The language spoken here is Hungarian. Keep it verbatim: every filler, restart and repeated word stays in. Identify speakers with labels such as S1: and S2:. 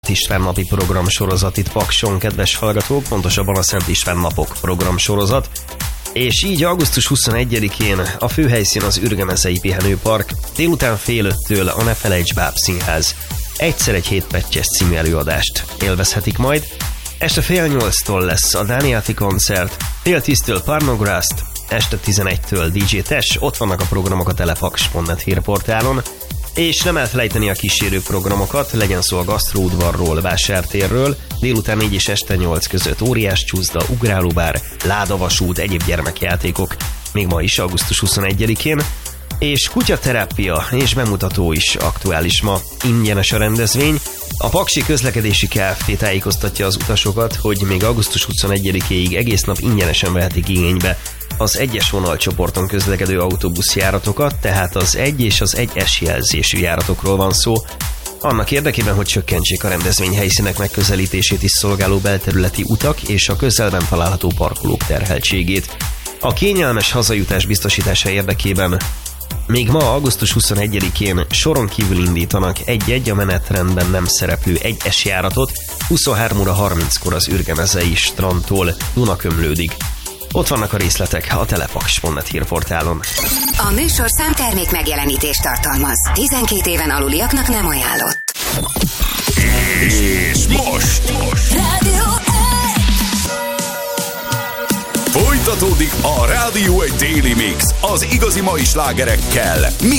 S1: István napi program sorozat itt Pakson, kedves hallgatók, pontosabban a Szent István napok program sorozat. És így augusztus huszonegyedikén a főhelyszín az Ürgemezei Pihenőpark, délután fél öttől a Ne Felejts Báb Színház. Egyszer egy hét pettyes című előadást élvezhetik majd. Este fél nyolctól lesz a Dániáti koncert, fél tíztől Parnograszt, este tizenegytől dé dzsé Tess, ott vannak a programok a telepaks pont net hírportálon. És nem elfelejteni a kísérő programokat, legyen szó a gasztróudvarról, vásártérről, délután négy és este nyolc között óriás csúszda, ugrálóbár, ládavasút, egyéb gyermekjátékok, még ma is augusztus huszonegyedikén, és kutyaterápia és bemutató is aktuális ma, ingyenes a rendezvény. A Paksi Közlekedési Kft. Tájékoztatja az utasokat, hogy még augusztus huszonegyedikéig egész nap ingyenesen vehetik igénybe az egyes vonalcsoporton közlekedő autóbuszjáratokat, tehát az egy és az egy es jelzésű járatokról van szó, annak érdekében, hogy csökkentsék a rendezvény helyszínek megközelítését is szolgáló belterületi utak és a közelben található parkolók terheltségét. A kényelmes hazajutás biztosítása érdekében még ma, augusztus huszonegyedikén soron kívül indítanak egy-egy a menetrendben nem szereplő egy es járatot huszonhárom óra harminckor az Ürgemezei strandtól Dunakömlődig. Ott vannak a részletek a telepaks pont net hírportálon.
S2: A műsorszám termék megjelenítést tartalmaz. tizenkét éven aluliaknak nem ajánlott.
S3: És most!
S2: Rádió
S3: Folytatódik a Rádió egy Daily Mix az igazi mai slágerekkel,